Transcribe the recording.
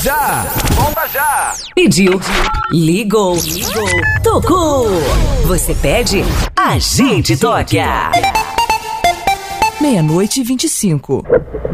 já! Volta já! Pediu, ligou, tocou. Você pede, a gente toca. 00:25.